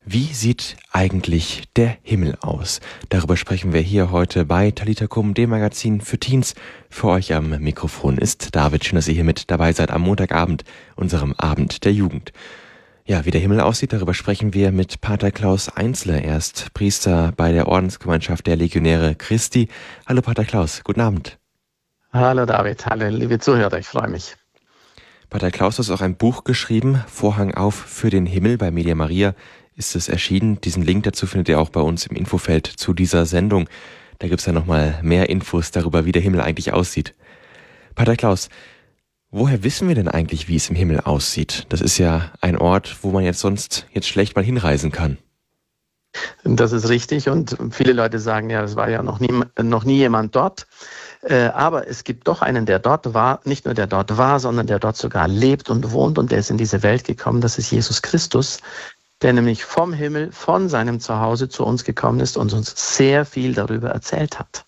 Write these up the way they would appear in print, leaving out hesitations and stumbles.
Wie sieht eigentlich der Himmel aus? Darüber sprechen wir hier heute bei Talita Kum, dem Magazin für Teens. Für euch am Mikrofon ist David. Schön, dass ihr hier mit dabei seid am Montagabend, unserem Abend der Jugend. Ja, wie der Himmel aussieht, darüber sprechen wir mit Pater Klaus Einzle. Er ist Priester bei der Ordensgemeinschaft der Legionäre Christi. Hallo Pater Klaus, guten Abend. Hallo David, hallo liebe Zuhörer, ich freue mich. Pater Klaus, du hast auch ein Buch geschrieben, Vorhang auf für den Himmel. Bei Media Maria ist es erschienen. Diesen Link dazu findet ihr auch bei uns im Infofeld zu dieser Sendung. Da gibt es ja nochmal mehr Infos darüber, wie der Himmel eigentlich aussieht. Pater Klaus, woher wissen wir denn eigentlich, wie es im Himmel aussieht? Das ist ja ein Ort, wo man jetzt schlecht mal hinreisen kann. Das ist richtig und viele Leute sagen, ja, es war ja noch nie jemand dort. Aber es gibt doch einen, der dort war, nicht nur der dort war, sondern der dort sogar lebt und wohnt und der ist in diese Welt gekommen. Das ist Jesus Christus, der nämlich vom Himmel, von seinem Zuhause zu uns gekommen ist und uns sehr viel darüber erzählt hat.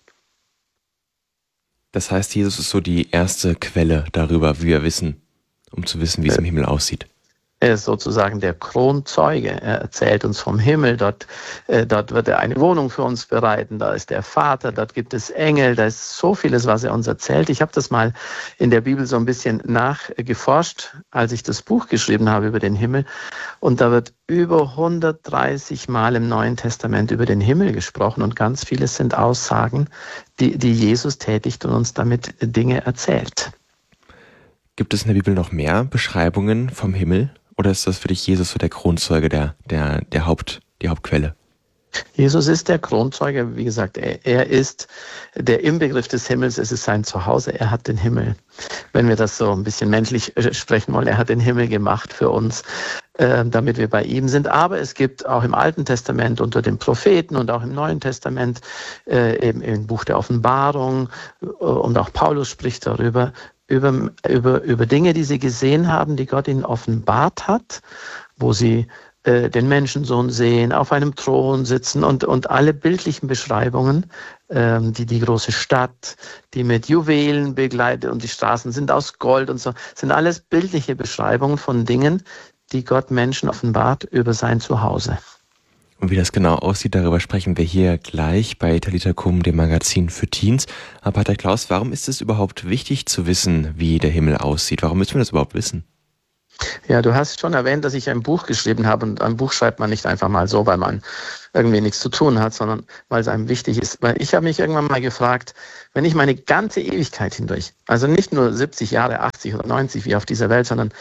Das heißt, Jesus ist so die erste Quelle darüber, wie wir wissen, um zu wissen, wie es im Himmel aussieht. Er ist sozusagen der Kronzeuge. Er erzählt uns vom Himmel. Dort wird er eine Wohnung für uns bereiten. Da ist der Vater, dort gibt es Engel. Da ist so vieles, was er uns erzählt. Ich habe das mal in der Bibel so ein bisschen nachgeforscht, als ich das Buch geschrieben habe über den Himmel. Und da wird über 130 Mal im Neuen Testament über den Himmel gesprochen. Und ganz vieles sind Aussagen, die Jesus tätigt und uns damit Dinge erzählt. Gibt es in der Bibel noch mehr Beschreibungen vom Himmel? Oder ist das für dich Jesus so der Kronzeuge, die Hauptquelle? Jesus ist der Kronzeuge, wie gesagt, er ist der Inbegriff des Himmels, es ist sein Zuhause, er hat den Himmel. Wenn wir das so ein bisschen menschlich sprechen wollen, er hat den Himmel gemacht für uns, damit wir bei ihm sind. Aber es gibt auch im Alten Testament unter den Propheten und auch im Neuen Testament, eben im Buch der Offenbarung, und auch Paulus spricht darüber, über Dinge, die sie gesehen haben, die Gott ihnen offenbart hat, wo sie den Menschensohn sehen, auf einem Thron sitzen und alle bildlichen Beschreibungen, die große Stadt, die mit Juwelen begleitet und die Straßen sind aus Gold und so, sind alles bildliche Beschreibungen von Dingen, die Gott Menschen offenbart über sein Zuhause. Und wie das genau aussieht, darüber sprechen wir hier gleich bei Talita Kum, dem Magazin für Teens. Aber Pater Klaus, warum ist es überhaupt wichtig zu wissen, wie der Himmel aussieht? Warum müssen wir das überhaupt wissen? Ja, du hast schon erwähnt, dass ich ein Buch geschrieben habe und ein Buch schreibt man nicht einfach mal so, weil man irgendwie nichts zu tun hat, sondern weil es einem wichtig ist. Weil ich habe mich irgendwann mal gefragt, wenn ich meine ganze Ewigkeit hindurch, also nicht nur 70 Jahre, 80 oder 90 wie auf dieser Welt, sondern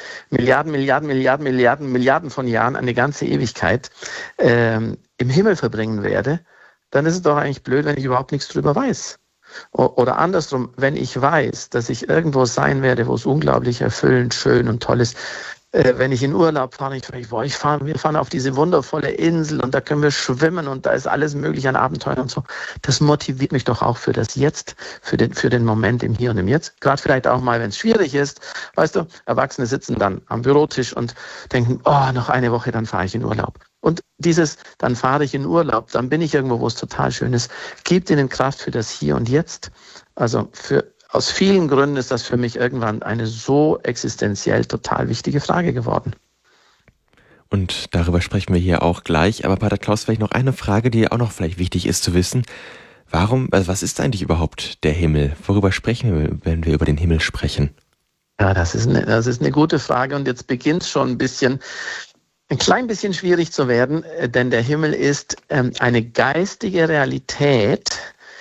Milliarden von Jahren, eine ganze Ewigkeit im Himmel verbringen werde, dann ist es doch eigentlich blöd, wenn ich überhaupt nichts drüber weiß. Oder andersrum, wenn ich weiß, dass ich irgendwo sein werde, wo es unglaublich erfüllend, schön und toll ist, wenn ich in Urlaub fahre, wir fahren auf diese wundervolle Insel und da können wir schwimmen und da ist alles möglich an Abenteuern und so. Das motiviert mich doch auch für das Jetzt, für den Moment im Hier und im Jetzt. Gerade vielleicht auch mal, wenn es schwierig ist. Weißt du, Erwachsene sitzen dann am Bürotisch und denken, noch eine Woche, dann fahre ich in Urlaub. Und dann fahre ich in Urlaub, dann bin ich irgendwo, wo es total schön ist, gibt ihnen Kraft für das Hier und Jetzt. Also aus vielen Gründen ist das für mich irgendwann eine so existenziell total wichtige Frage geworden. Und darüber sprechen wir hier auch gleich. Aber Pater Klaus, vielleicht noch eine Frage, die auch noch vielleicht wichtig ist zu wissen. Was ist eigentlich überhaupt der Himmel? Worüber sprechen wir, wenn wir über den Himmel sprechen? Ja, das ist eine gute Frage und jetzt beginnt es schon ein klein bisschen schwierig zu werden, denn der Himmel ist eine geistige Realität,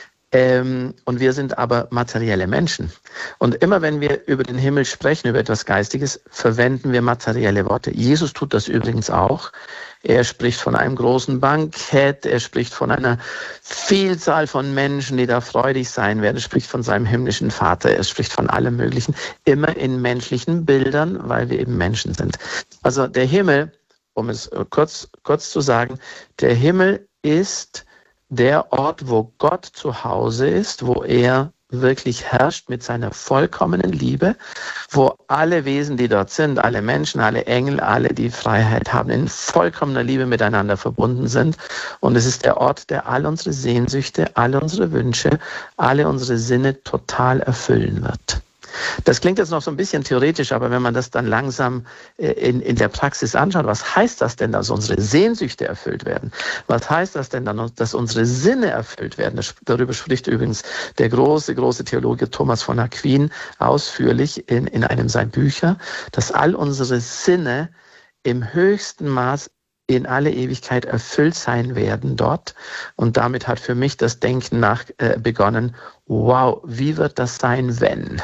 und wir sind aber materielle Menschen. Und immer wenn wir über den Himmel sprechen, über etwas Geistiges, verwenden wir materielle Worte. Jesus tut das übrigens auch. Er spricht von einem großen Bankett, er spricht von einer Vielzahl von Menschen, die da freudig sein werden, er spricht von seinem himmlischen Vater, er spricht von allem Möglichen, immer in menschlichen Bildern, weil wir eben Menschen sind. Also der Himmel, um es kurz zu sagen, der Himmel ist der Ort, wo Gott zu Hause ist, wo er wirklich herrscht mit seiner vollkommenen Liebe, wo alle Wesen, die dort sind, alle Menschen, alle Engel, alle, die Freiheit haben, in vollkommener Liebe miteinander verbunden sind. Und es ist der Ort, der all unsere Sehnsüchte, alle unsere Wünsche, alle unsere Sinne total erfüllen wird. Das klingt jetzt noch so ein bisschen theoretisch, aber wenn man das dann langsam in der Praxis anschaut, was heißt das denn, dass unsere Sehnsüchte erfüllt werden? Was heißt das denn dann, dass unsere Sinne erfüllt werden? Darüber spricht übrigens der große Theologe Thomas von Aquin ausführlich in einem seiner Bücher, dass all unsere Sinne im höchsten Maß in alle Ewigkeit erfüllt sein werden dort. Und damit hat für mich das Denken begonnen, wow, wie wird das sein, wenn?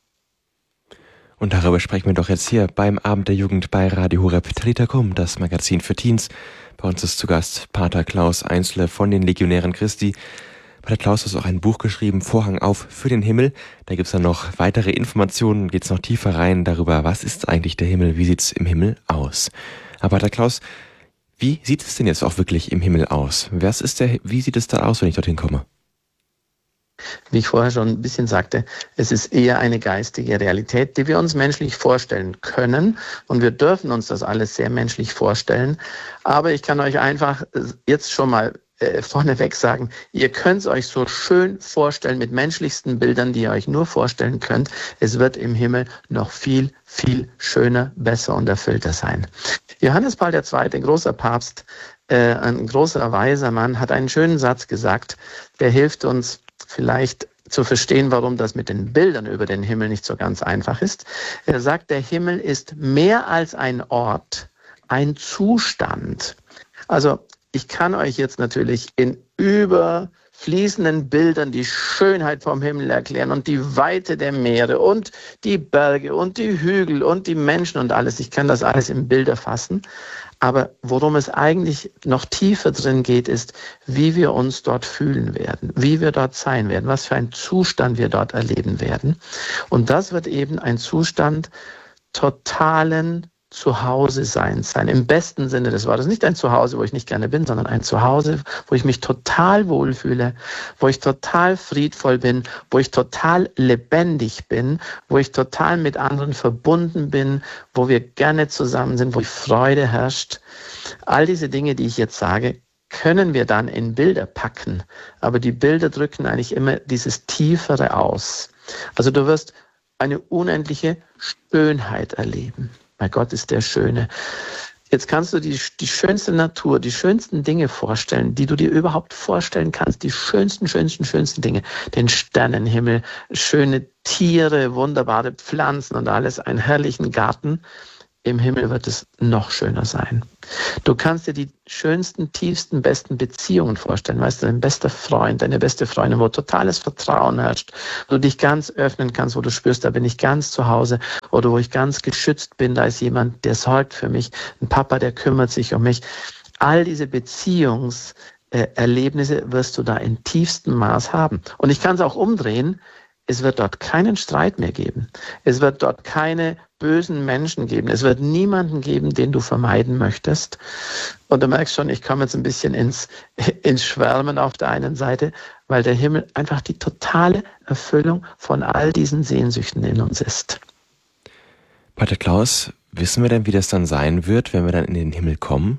Und darüber sprechen wir doch jetzt hier beim Abend der Jugend bei Radio Horeb Talita Kum, das Magazin für Teens. Bei uns ist zu Gast Pater Klaus Einzle von den Legionären Christi. Pater Klaus hat auch ein Buch geschrieben, Vorhang auf für den Himmel. Da gibt's dann noch weitere Informationen, geht's noch tiefer rein darüber, was ist eigentlich der Himmel, wie sieht's im Himmel aus. Aber Pater Klaus, wie sieht es denn jetzt auch wirklich im Himmel aus? Wie sieht es da aus, wenn ich dorthin komme? Wie ich vorher schon ein bisschen sagte, es ist eher eine geistige Realität, die wir uns menschlich vorstellen können. Und wir dürfen uns das alles sehr menschlich vorstellen. Aber ich kann euch einfach jetzt schon mal vorneweg sagen, ihr könnt es euch so schön vorstellen mit menschlichsten Bildern, die ihr euch nur vorstellen könnt. Es wird im Himmel noch viel, viel schöner, besser und erfüllter sein. Johannes Paul II., ein großer Papst, ein großer weiser Mann, hat einen schönen Satz gesagt, der hilft uns vielleicht zu verstehen, warum das mit den Bildern über den Himmel nicht so ganz einfach ist. Er sagt, der Himmel ist mehr als ein Ort, ein Zustand. Also ich kann euch jetzt natürlich in überfließenden Bildern die Schönheit vom Himmel erklären und die Weite der Meere und die Berge und die Hügel und die Menschen und alles. Ich kann das alles in Bilder fassen. Aber worum es eigentlich noch tiefer drin geht, ist, wie wir uns dort fühlen werden, wie wir dort sein werden, was für einen Zustand wir dort erleben werden. Und das wird eben ein Zustand totalen Zuhause-Seins sein, im besten Sinne des Wortes. Nicht ein Zuhause, wo ich nicht gerne bin, sondern ein Zuhause, wo ich mich total wohlfühle, wo ich total friedvoll bin, wo ich total lebendig bin, wo ich total mit anderen verbunden bin, wo wir gerne zusammen sind, wo Freude herrscht. All diese Dinge, die ich jetzt sage, können wir dann in Bilder packen. Aber die Bilder drücken eigentlich immer dieses Tiefere aus. Also du wirst eine unendliche Schönheit erleben. Bei Gott ist der Schöne. Jetzt kannst du die schönste Natur, die schönsten Dinge vorstellen, die du dir überhaupt vorstellen kannst. Die schönsten Dinge. Den Sternenhimmel, schöne Tiere, wunderbare Pflanzen und alles. Einen herrlichen Garten. Im Himmel wird es noch schöner sein. Du kannst dir die schönsten, tiefsten, besten Beziehungen vorstellen. Weißt du, dein bester Freund, deine beste Freundin, wo totales Vertrauen herrscht, wo du dich ganz öffnen kannst, wo du spürst, da bin ich ganz zu Hause oder wo ich ganz geschützt bin, da ist jemand, der sorgt für mich, ein Papa, der kümmert sich um mich. All diese Erlebnisse wirst du da in tiefstem Maß haben. Und ich kann es auch umdrehen. Es wird dort keinen Streit mehr geben. Es wird dort keine bösen Menschen geben. Es wird niemanden geben, den du vermeiden möchtest. Und du merkst schon, ich komme jetzt ein bisschen ins Schwärmen auf der einen Seite, weil der Himmel einfach die totale Erfüllung von all diesen Sehnsüchten in uns ist. Pater Klaus, wissen wir denn, wie das dann sein wird, wenn wir dann in den Himmel kommen?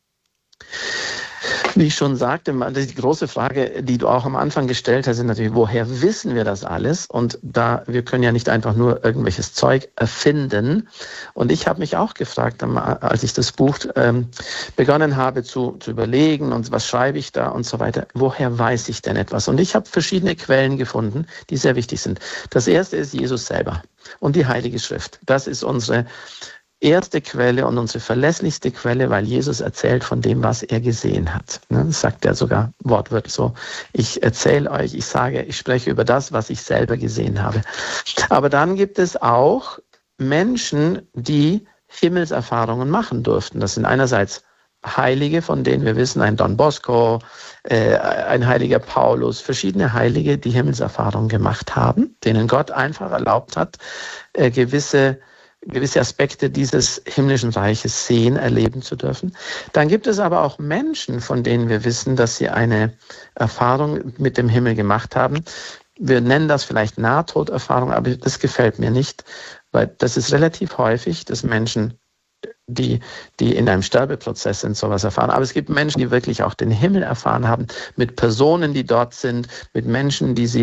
Wie ich schon sagte, die große Frage, die du auch am Anfang gestellt hast, ist natürlich, woher wissen wir das alles? Und wir können ja nicht einfach nur irgendwelches Zeug erfinden. Und ich habe mich auch gefragt, als ich das Buch begonnen habe zu überlegen und was schreibe ich da und so weiter, woher weiß ich denn etwas? Und ich habe verschiedene Quellen gefunden, die sehr wichtig sind. Das erste ist Jesus selber und die Heilige Schrift. Das ist unsere erste Quelle und unsere verlässlichste Quelle, weil Jesus erzählt von dem, was er gesehen hat. Das sagt er sogar wortwörtlich so. Ich erzähle euch, ich spreche über das, was ich selber gesehen habe. Aber dann gibt es auch Menschen, die Himmelserfahrungen machen durften. Das sind einerseits Heilige, von denen wir wissen, ein Don Bosco, ein heiliger Paulus, verschiedene Heilige, die Himmelserfahrungen gemacht haben, denen Gott einfach erlaubt hat, gewisse Aspekte dieses himmlischen Reiches sehen, erleben zu dürfen. Dann gibt es aber auch Menschen, von denen wir wissen, dass sie eine Erfahrung mit dem Himmel gemacht haben. Wir nennen das vielleicht Nahtoderfahrung, aber das gefällt mir nicht, weil das ist relativ häufig, dass Menschen, die in einem Sterbeprozess sind, sowas erfahren. Aber es gibt Menschen, die wirklich auch den Himmel erfahren haben, mit Personen, die dort sind, mit Menschen, die sie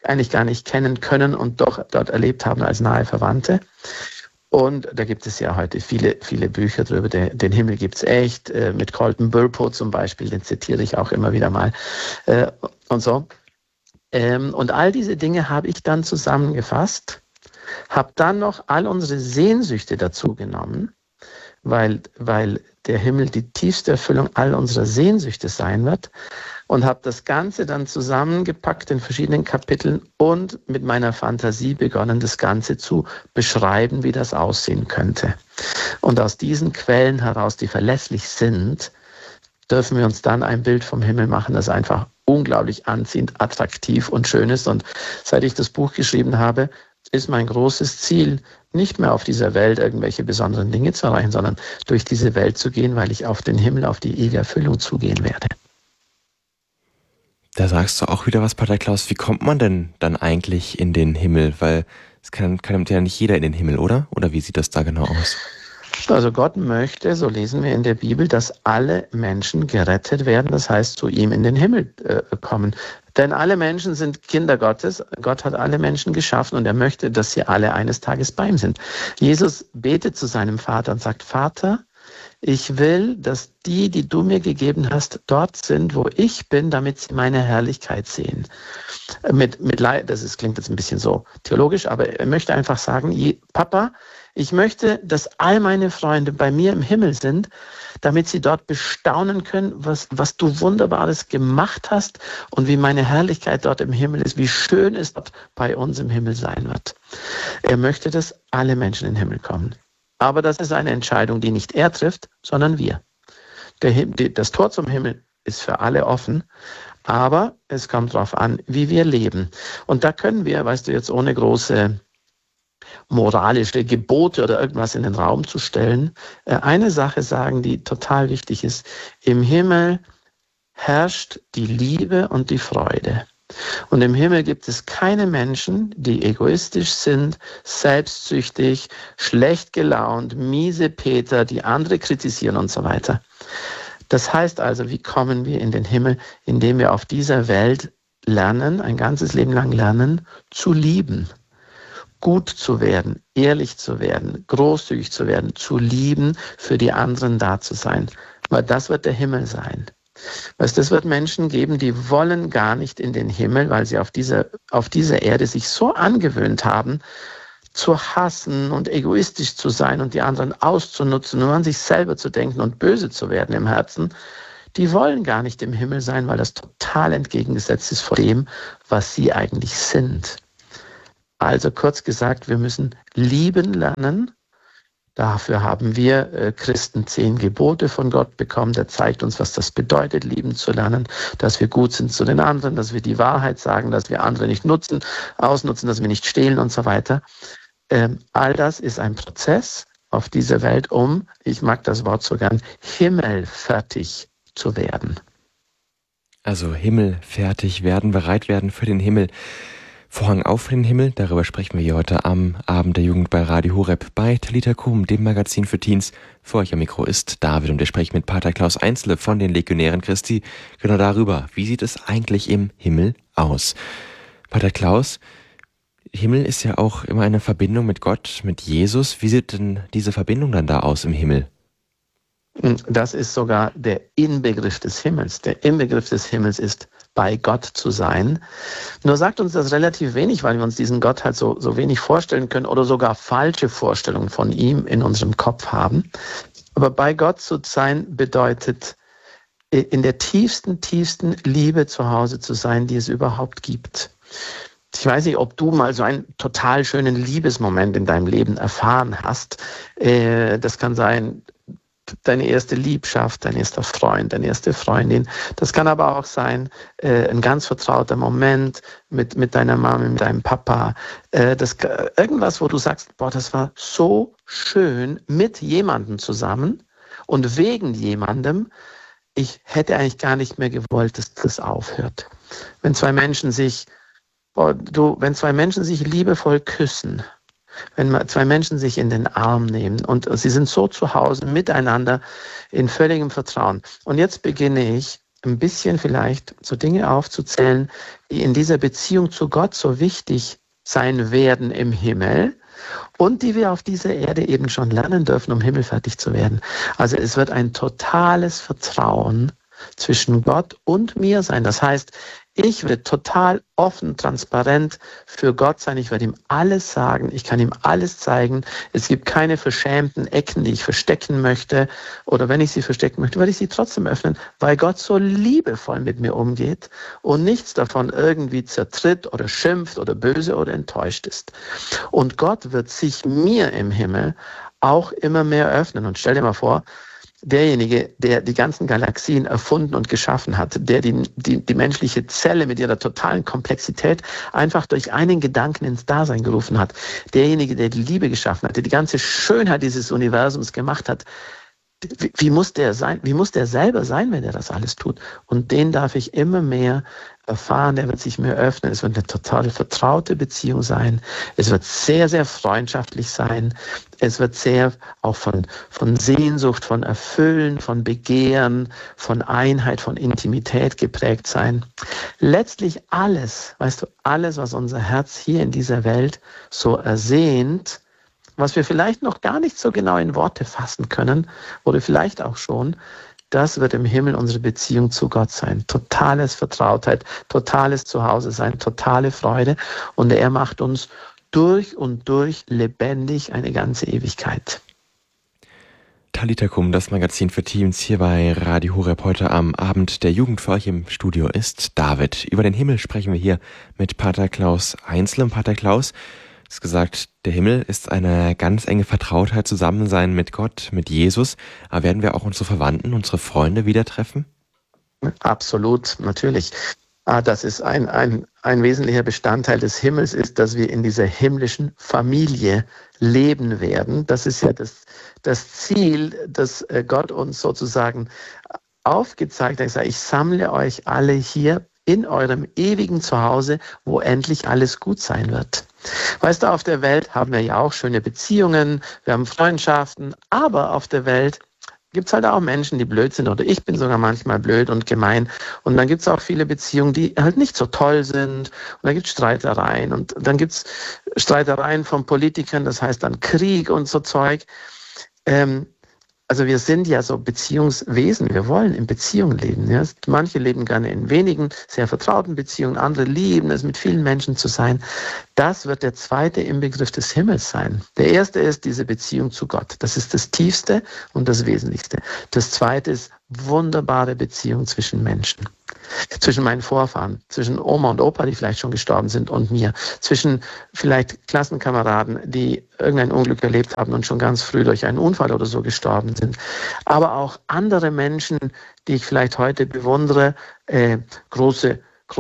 eigentlich gar nicht kennen können und doch dort erlebt haben als nahe Verwandte. Und da gibt es ja heute viele, viele Bücher drüber. Den Himmel gibt's echt, mit Colton Burpo zum Beispiel, den zitiere ich auch immer wieder mal und so. Und all diese Dinge habe ich dann zusammengefasst, habe dann noch all unsere Sehnsüchte dazu genommen, weil der Himmel die tiefste Erfüllung all unserer Sehnsüchte sein wird, und habe das Ganze dann zusammengepackt in verschiedenen Kapiteln und mit meiner Fantasie begonnen, das Ganze zu beschreiben, wie das aussehen könnte. Und aus diesen Quellen heraus, die verlässlich sind, dürfen wir uns dann ein Bild vom Himmel machen, das einfach unglaublich anziehend, attraktiv und schön ist. Und seit ich das Buch geschrieben habe, ist mein großes Ziel, nicht mehr auf dieser Welt irgendwelche besonderen Dinge zu erreichen, sondern durch diese Welt zu gehen, weil ich auf den Himmel, auf die ewige Erfüllung zugehen werde. Da sagst du auch wieder was, Pater Klaus. Wie kommt man denn dann eigentlich in den Himmel? Weil es kann ja nicht jeder in den Himmel, oder? Oder wie sieht das da genau aus? Also Gott möchte, so lesen wir in der Bibel, dass alle Menschen gerettet werden, das heißt zu ihm in den Himmel kommen. Denn alle Menschen sind Kinder Gottes. Gott hat alle Menschen geschaffen und er möchte, dass sie alle eines Tages bei ihm sind. Jesus betet zu seinem Vater und sagt, Vater, ich will, dass die du mir gegeben hast, dort sind, wo ich bin, damit sie meine Herrlichkeit sehen. Klingt jetzt ein bisschen so theologisch, aber er möchte einfach sagen, Papa, ich möchte, dass all meine Freunde bei mir im Himmel sind, damit sie dort bestaunen können, was du Wunderbares gemacht hast und wie meine Herrlichkeit dort im Himmel ist, wie schön es dort bei uns im Himmel sein wird. Er möchte, dass alle Menschen in den Himmel kommen. Aber das ist eine Entscheidung, die nicht er trifft, sondern wir. Das Tor zum Himmel ist für alle offen, aber es kommt darauf an, wie wir leben. Und da können wir, weißt du, jetzt ohne große moralische Gebote oder irgendwas in den Raum zu stellen, eine Sache sagen, die total wichtig ist. Im Himmel herrscht die Liebe und die Freude. Und im Himmel gibt es keine Menschen, die egoistisch sind, selbstsüchtig, schlecht gelaunt, miese Peter, die andere kritisieren und so weiter. Das heißt also, wie kommen wir in den Himmel, indem wir auf dieser Welt lernen, ein ganzes Leben lang lernen, zu lieben, gut zu werden, ehrlich zu werden, großzügig zu werden, zu lieben, für die anderen da zu sein. Weil das wird der Himmel sein. Weißt, es wird Menschen geben, die wollen gar nicht in den Himmel, weil sie auf dieser Erde sich so angewöhnt haben, zu hassen und egoistisch zu sein und die anderen auszunutzen, nur an sich selber zu denken und böse zu werden im Herzen. Die wollen gar nicht im Himmel sein, weil das total entgegengesetzt ist von dem, was sie eigentlich sind. Also kurz gesagt, wir müssen lieben lernen. Dafür haben wir Christen 10 Gebote von Gott bekommen. Der zeigt uns, was das bedeutet, lieben zu lernen, dass wir gut sind zu den anderen, dass wir die Wahrheit sagen, dass wir andere nicht ausnutzen, dass wir nicht stehlen und so weiter. All das ist ein Prozess auf dieser Welt, ich mag das Wort so gern, himmelfertig zu werden. Also himmelfertig werden, bereit werden für den Himmel. Vorhang auf für den Himmel, darüber sprechen wir hier heute am Abend der Jugend bei Radio Horeb bei Talita Kum, dem Magazin für Teens. Für euch am Mikro ist David und wir sprechen mit Pater Klaus Einzle von den Legionären Christi genau darüber, wie sieht es eigentlich im Himmel aus. Pater Klaus, Himmel ist ja auch immer eine Verbindung mit Gott, mit Jesus. Wie sieht denn diese Verbindung dann da aus im Himmel? Das ist sogar der Inbegriff des Himmels. Der Inbegriff des Himmels ist, bei Gott zu sein. Nur sagt uns das relativ wenig, weil wir uns diesen Gott halt so wenig vorstellen können oder sogar falsche Vorstellungen von ihm in unserem Kopf haben. Aber bei Gott zu sein bedeutet, in der tiefsten Liebe zu Hause zu sein, die es überhaupt gibt. Ich weiß nicht, ob du mal so einen total schönen Liebesmoment in deinem Leben erfahren hast. Das kann sein, deine erste Liebschaft, dein erster Freund, deine erste Freundin. Das kann aber auch sein, ein ganz vertrauter Moment mit deiner Mama, mit deinem Papa. Irgendwas, wo du sagst, boah, das war so schön mit jemandem zusammen und wegen jemandem. Ich hätte eigentlich gar nicht mehr gewollt, dass das aufhört. Wenn zwei Menschen sich liebevoll küssen, wenn zwei Menschen sich in den Arm nehmen und sie sind so zu Hause miteinander in völligem Vertrauen. Und jetzt beginne ich ein bisschen vielleicht so Dinge aufzuzählen, die in dieser Beziehung zu Gott so wichtig sein werden im Himmel und die wir auf dieser Erde eben schon lernen dürfen, um himmelfertig zu werden. Also es wird ein totales Vertrauen zwischen Gott und mir sein. Das heißt, ich werde total offen, transparent für Gott sein. Ich werde ihm alles sagen. Ich kann ihm alles zeigen. Es gibt keine verschämten Ecken, die ich verstecken möchte. Oder wenn ich sie verstecken möchte, werde ich sie trotzdem öffnen, weil Gott so liebevoll mit mir umgeht und nichts davon irgendwie zertritt oder schimpft oder böse oder enttäuscht ist. Und Gott wird sich mir im Himmel auch immer mehr öffnen. Und stell dir mal vor, derjenige, der die ganzen Galaxien erfunden und geschaffen hat, der die menschliche Zelle mit ihrer totalen Komplexität einfach durch einen Gedanken ins Dasein gerufen hat, derjenige, der die Liebe geschaffen hat, der die ganze Schönheit dieses Universums gemacht hat, wie muss der sein? Wie muss der selber sein, wenn er das alles tut? Und den darf ich immer mehr erfahren, der wird sich mir öffnen. Es wird eine total vertraute Beziehung sein. Es wird sehr, sehr freundschaftlich sein. Es wird sehr auch von Sehnsucht, von Erfüllen, von Begehren, von Einheit, von Intimität geprägt sein. Letztlich alles, weißt du, alles, was unser Herz hier in dieser Welt so ersehnt, was wir vielleicht noch gar nicht so genau in Worte fassen können oder vielleicht auch schon, das wird im Himmel unsere Beziehung zu Gott sein. Totales Vertrautheit, totales Zuhause sein, totale Freude. Und er macht uns durch und durch lebendig eine ganze Ewigkeit. Talita Kum, das Magazin für Teens hier bei Radio Horeb. Heute am Abend der Jugend für euch im Studio ist David. Über den Himmel sprechen wir hier mit Pater Klaus Einzle. Pater Klaus, du hast gesagt, der Himmel ist eine ganz enge Vertrautheit, Zusammensein mit Gott, mit Jesus. Aber werden wir auch unsere Verwandten, unsere Freunde wieder treffen? Absolut, natürlich. Das ist ein wesentlicher Bestandteil des Himmels, ist, dass wir in dieser himmlischen Familie leben werden. Das ist ja das Ziel, das Gott uns sozusagen aufgezeigt hat. Er sagt, ich sammle euch alle hier in eurem ewigen Zuhause, wo endlich alles gut sein wird. Weißt du, auf der Welt haben wir ja auch schöne Beziehungen, wir haben Freundschaften, aber auf der Welt gibt es halt auch Menschen, die blöd sind, oder ich bin sogar manchmal blöd und gemein. Und dann gibt es auch viele Beziehungen, die halt nicht so toll sind. Und da gibt es Streitereien. Und dann gibt es Streitereien von Politikern, das heißt dann Krieg und so Zeug. Also wir sind ja so Beziehungswesen, wir wollen in Beziehungen leben. Ja? Manche leben gerne in wenigen, sehr vertrauten Beziehungen, andere lieben es, mit vielen Menschen zu sein. Das wird der zweite Inbegriff des Himmels sein. Der erste ist diese Beziehung zu Gott. Das ist das Tiefste und das Wesentlichste. Das zweite ist wunderbare Beziehung zwischen Menschen. Zwischen meinen Vorfahren, zwischen Oma und Opa, die vielleicht schon gestorben sind, und mir. Zwischen vielleicht Klassenkameraden, die irgendein Unglück erlebt haben und schon ganz früh durch einen Unfall oder so gestorben sind. Aber auch andere Menschen, die ich vielleicht heute bewundere, große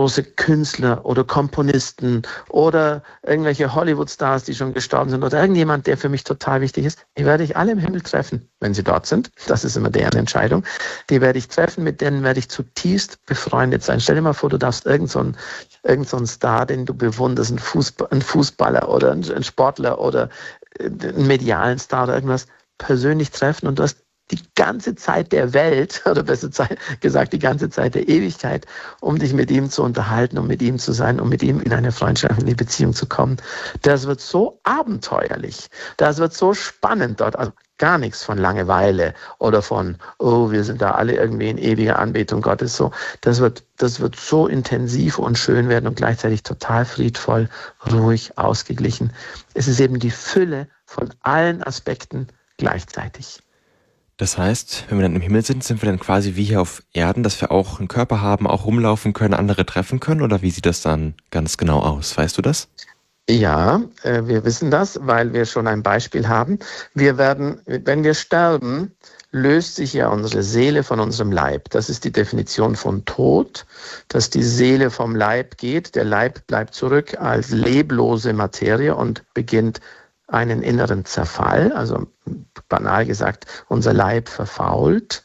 Künstler oder Komponisten oder irgendwelche Hollywood-Stars, die schon gestorben sind, oder irgendjemand, der für mich total wichtig ist, die werde ich alle im Himmel treffen, wenn sie dort sind. Das ist immer deren Entscheidung. Die werde ich treffen, mit denen werde ich zutiefst befreundet sein. Stell dir mal vor, du darfst irgend so einen Star, den du bewunderst, einen Fußballer oder einen Sportler oder einen medialen Star oder irgendwas, persönlich treffen, und du hast die ganze Zeit der Welt, oder besser gesagt die ganze Zeit der Ewigkeit, um dich mit ihm zu unterhalten, um mit ihm zu sein, um mit ihm in eine freundschaftliche Beziehung zu kommen. Das wird so abenteuerlich, das wird so spannend dort, also gar nichts von Langeweile oder von, oh, wir sind da alle irgendwie in ewiger Anbetung Gottes. So, das wird so intensiv und schön werden und gleichzeitig total friedvoll, ruhig, ausgeglichen. Es ist eben die Fülle von allen Aspekten gleichzeitig. Das heißt, wenn wir dann im Himmel sind wir dann quasi wie hier auf Erden, dass wir auch einen Körper haben, auch rumlaufen können, andere treffen können? Oder wie sieht das dann ganz genau aus? Weißt du das? Ja, wir wissen das, weil wir schon ein Beispiel haben. Wir werden, wenn wir sterben, löst sich ja unsere Seele von unserem Leib. Das ist die Definition von Tod, dass die Seele vom Leib geht. Der Leib bleibt zurück als leblose Materie und beginnt einen inneren Zerfall, also banal gesagt, unser Leib verfault.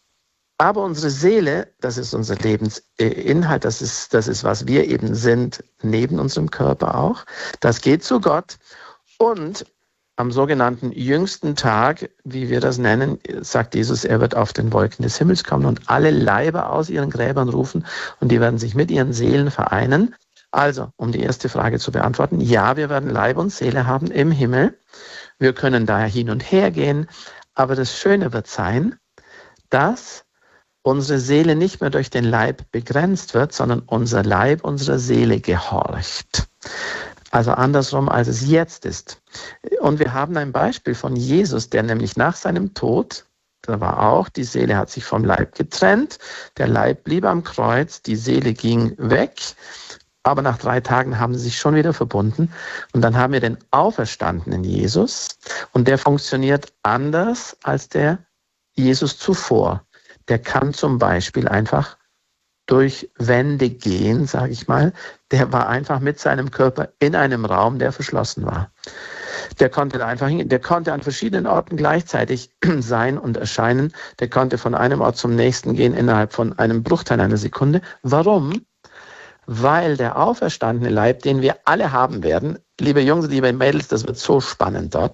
Aber unsere Seele, das ist unser Lebensinhalt, das ist, was wir eben sind, neben unserem Körper auch. Das geht zu Gott. Und am sogenannten jüngsten Tag, wie wir das nennen, sagt Jesus, er wird auf den Wolken des Himmels kommen und alle Leiber aus ihren Gräbern rufen und die werden sich mit ihren Seelen vereinen. Also, um die erste Frage zu beantworten, ja, wir werden Leib und Seele haben im Himmel. Wir können daher hin und her gehen, aber das Schöne wird sein, dass unsere Seele nicht mehr durch den Leib begrenzt wird, sondern unser Leib unserer Seele gehorcht. Also andersrum, als es jetzt ist. Und wir haben ein Beispiel von Jesus, der nämlich nach seinem Tod, da war auch, die Seele hat sich vom Leib getrennt, der Leib blieb am Kreuz, die Seele ging weg, aber nach 3 Tagen haben sie sich schon wieder verbunden. Und dann haben wir den auferstandenen Jesus und der funktioniert anders als der Jesus zuvor. Der kann zum Beispiel einfach durch Wände gehen, sage ich mal. Der war einfach mit seinem Körper in einem Raum, der verschlossen war. Der konnte an verschiedenen Orten gleichzeitig sein und erscheinen. Der konnte von einem Ort zum nächsten gehen innerhalb von einem Bruchteil einer Sekunde. Warum? Weil der auferstandene Leib, den wir alle haben werden, liebe Jungs, liebe Mädels, das wird so spannend dort,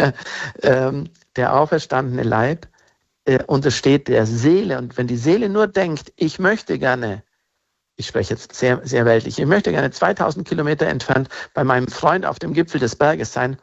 der auferstandene Leib untersteht der Seele. Und wenn die Seele nur denkt, ich möchte gerne, ich spreche jetzt sehr, sehr weltlich, ich möchte gerne 2000 Kilometer entfernt bei meinem Freund auf dem Gipfel des Berges sein,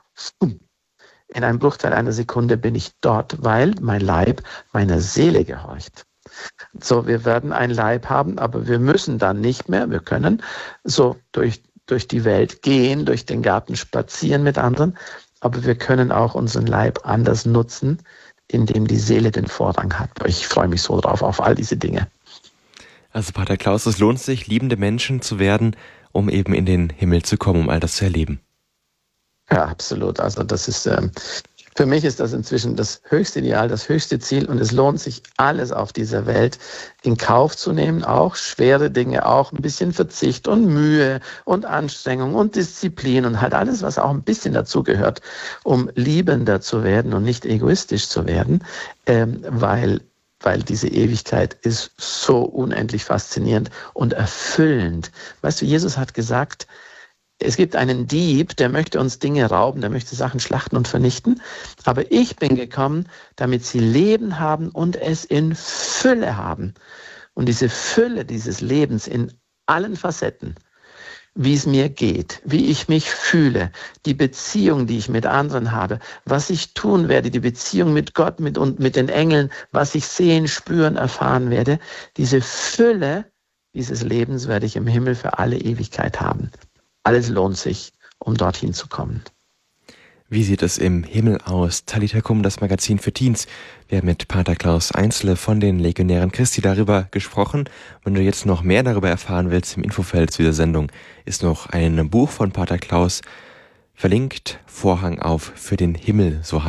in einem Bruchteil einer Sekunde bin ich dort, weil mein Leib meiner Seele gehorcht. So, wir werden einen Leib haben, aber wir müssen dann nicht mehr, wir können so durch die Welt gehen, durch den Garten spazieren mit anderen, aber wir können auch unseren Leib anders nutzen, indem die Seele den Vorrang hat. Ich freue mich so drauf, auf all diese Dinge. Also Pater Klaus, es lohnt sich, liebende Menschen zu werden, um eben in den Himmel zu kommen, um all das zu erleben. Ja, absolut. Also das ist, für mich ist das inzwischen das höchste Ideal, das höchste Ziel und es lohnt sich, alles auf dieser Welt in Kauf zu nehmen, auch schwere Dinge, auch ein bisschen Verzicht und Mühe und Anstrengung und Disziplin und halt alles, was auch ein bisschen dazu gehört, um liebender zu werden und nicht egoistisch zu werden, weil diese Ewigkeit ist so unendlich faszinierend und erfüllend. Weißt du, Jesus hat gesagt, es gibt einen Dieb, der möchte uns Dinge rauben, der möchte Sachen schlachten und vernichten. Aber ich bin gekommen, damit sie Leben haben und es in Fülle haben. Und diese Fülle dieses Lebens in allen Facetten, wie es mir geht, wie ich mich fühle, die Beziehung, die ich mit anderen habe, was ich tun werde, die Beziehung mit Gott und mit den Engeln, was ich sehen, spüren, erfahren werde, diese Fülle dieses Lebens werde ich im Himmel für alle Ewigkeit haben. Alles lohnt sich, um dorthin zu kommen. Wie sieht es im Himmel aus? Talita Kum, das Magazin für Teens. Wir haben mit Pater Klaus Einzle von den Legionären Christi darüber gesprochen. Wenn du jetzt noch mehr darüber erfahren willst, im Infofeld zu dieser Sendung ist noch ein Buch von Pater Klaus verlinkt. Vorhang auf für den Himmel, so heißt